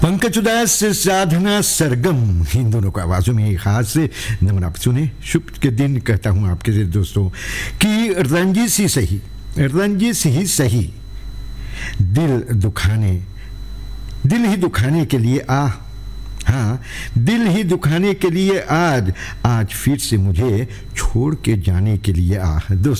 पंकज उदास से साधना सरगम, इन दोनों को आवाज़ों में खास नमन आप सुने। शुभ के दिन कहता हूँ आपके दोस्तों कि रंजिश ही सही दिल ही दुखाने के लिए दिल ही दुखाने के लिए आज फिर से मुझे छोड़ के जाने के लिए दोस्तों